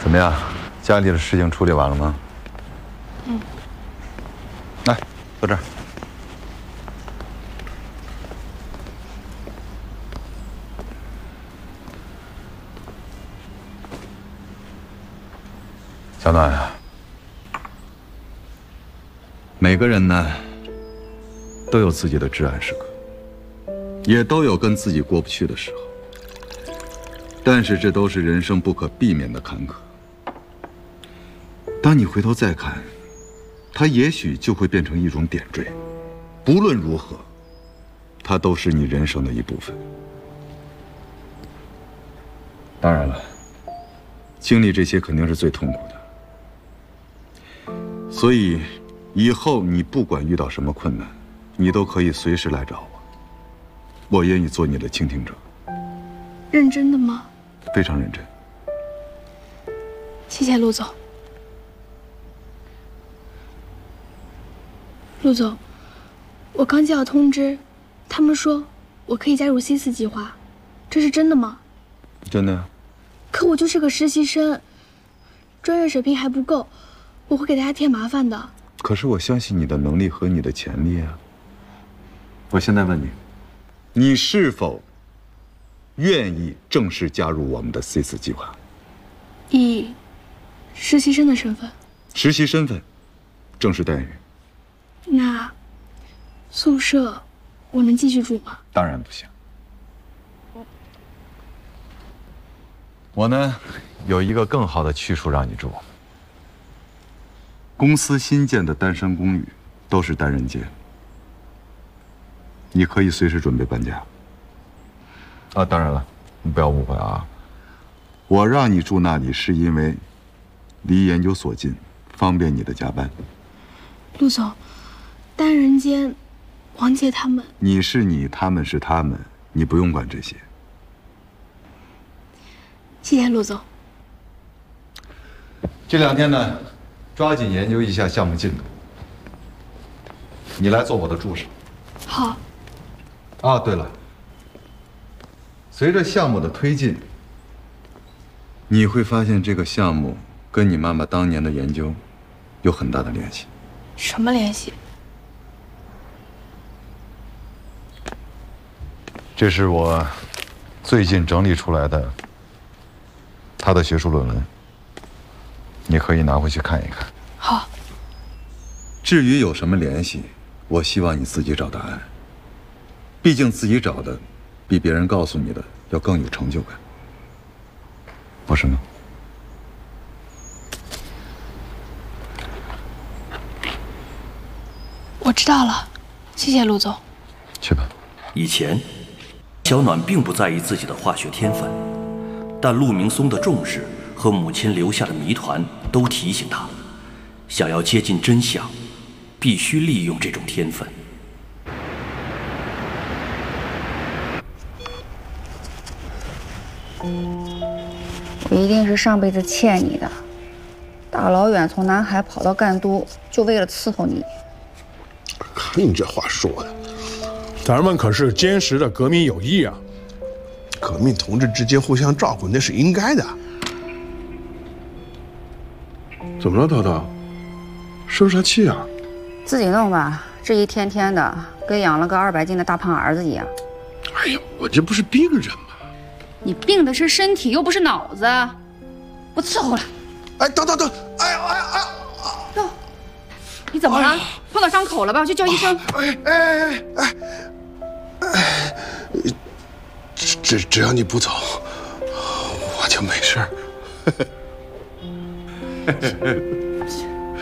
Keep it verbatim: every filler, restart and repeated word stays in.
怎么样？家里的事情处理完了吗？嗯。来，坐这儿。小暖啊，每个人呢都有自己的至暗时刻，也都有跟自己过不去的时候。但是这都是人生不可避免的坎坷。当你回头再看，它也许就会变成一种点缀。不论如何，它都是你人生的一部分。当然了，经历这些肯定是最痛苦的。所以，以后你不管遇到什么困难，你都可以随时来找我。我愿意做你的倾听者。 认真的吗？ 非常认真。 谢谢陆总。陆总，我刚接到通知，他们说我可以加入 C 四计划，这是真的吗？ 真的呀。 可我就是个实习生，专业水平还不够，我会给大家添麻烦的。 可是我相信你的能力和你的潜力啊。我现在问你，你是否愿意正式加入我们的 C 四计划？ 以实习生的身份。 实习身份，正式待遇。 那宿舍我能继续住吗？ 当然不行。我呢，有一个更好的去处让你住。公司新建的单身公寓都是单人间，你可以随时准备搬家。啊，当然了，你不要误会啊。我让你住那里是因为离研究所近，方便你的加班。 陆总，单人间，王姐他们…… 你是你，他们是他们，你不用管这些。 谢谢陆总。 这两天呢，抓紧研究一下项目进度。你来做我的助手。 好。 啊，对了，随着项目的推进，你会发现这个项目跟你妈妈当年的研究有很大的联系。 什么联系？ 这是我最近整理出来的他的学术论文，你可以拿回去看一看。 好。 至于有什么联系，我希望你自己找答案。毕竟自己找的，比别人告诉你的要更有成就感，不是吗？ 我知道了，谢谢陆总。 去吧。 以前，小暖并不在意自己的化学天分，但陆明松的重视和母亲留下的谜团都提醒他，想要接近真相，必须利用这种天分。 我一定是上辈子欠你的，大老远从南海跑到赣都，就为了伺候你。 看你这话说的，咱们可是坚实的革命友谊啊！革命同志之间互相照顾，那是应该的。怎么了，涛涛？生啥气啊？ 自己弄吧，这一天天的，跟养了个二百斤的大胖儿子一样。 哎呀，我这不是病人吗？ 你病的是身体，又不是脑子，不伺候了。 哎，等等等！哎呀哎呀哎呀！ 哟，你怎么了？碰到伤口了吧？我去叫医生。 哎哎哎哎哎！只只要你不走，我就没事儿。